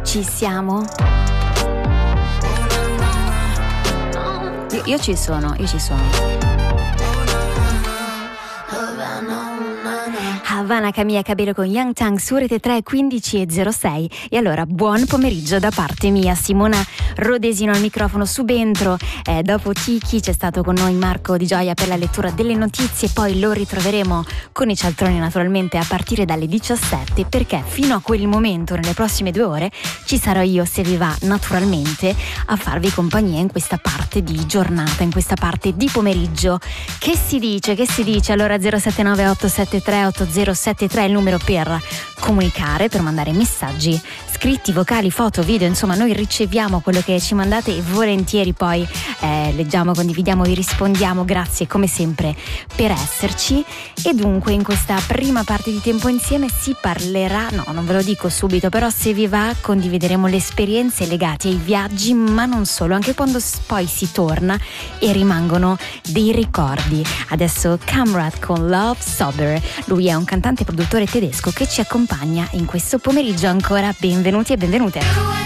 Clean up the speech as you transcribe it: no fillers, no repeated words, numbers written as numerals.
Ci siamo? Io ci sono. Havana Camilla Cabello con Young Tang su Rete 3, 15:06. E allora buon pomeriggio da parte mia, Simona Rodesino al microfono subentro. Dopo Tiki c'è stato con noi Marco Di Gioia per la lettura delle notizie, poi lo ritroveremo con i cialtroni naturalmente a partire dalle 17, perché fino a quel momento, nelle prossime 2 ore, ci sarò io, se vi va naturalmente, a farvi compagnia in questa parte di giornata, in questa parte di pomeriggio. Che si dice? Allora 079 873 8073 è il numero per comunicare, per mandare messaggi scritti, vocali, foto, video, insomma noi riceviamo quello che ci mandate e volentieri poi leggiamo, condividiamo, vi rispondiamo. Grazie come sempre per esserci. E dunque in questa prima parte di Tempo Insieme si parlerà, no, non ve lo dico subito, però se vi va condivideremo le esperienze legate ai viaggi, ma non solo, anche quando poi si torna e rimangono dei ricordi. Adesso Camrad con Love Sober, lui è un cantante e produttore tedesco che ci accompagna in questo pomeriggio. Ancora benvenuti e benvenute.